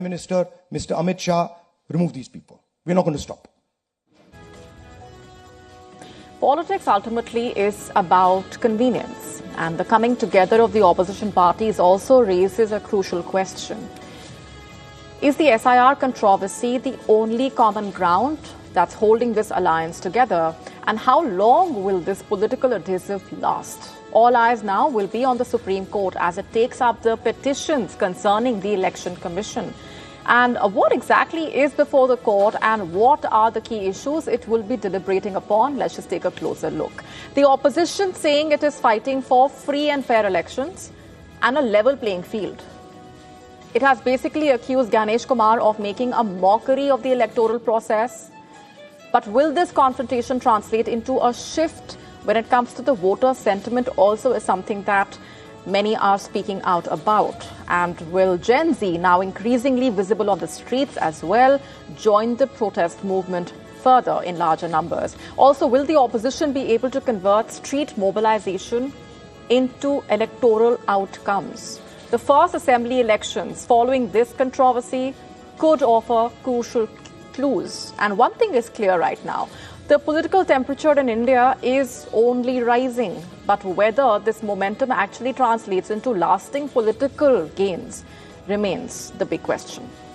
Minister, Mr. Amit Shah, remove these people. We're not going to stop. Politics ultimately is about convenience, and the coming together of the opposition parties also raises a crucial question. Is the SIR controversy the only common ground that's holding this alliance together? And how long will this political adhesive last? All eyes now will be on the Supreme Court as it takes up the petitions concerning the Election Commission. And what exactly is before the court and what are the key issues it will be deliberating upon? Let's just take a closer look. The opposition saying it is fighting for free and fair elections and a level playing field. It has basically accused Ganesh Kumar of making a mockery of the electoral process. But will this confrontation translate into a shift when it comes to the voter sentiment also is something that many are speaking out about. And will Gen Z, now increasingly visible on the streets as well, join the protest movement further in larger numbers? Also, will the opposition be able to convert street mobilization into electoral outcomes? The first assembly elections following this controversy could offer crucial clues. And one thing is clear right now. The political temperature in India is only rising, but whether this momentum actually translates into lasting political gains remains the big question.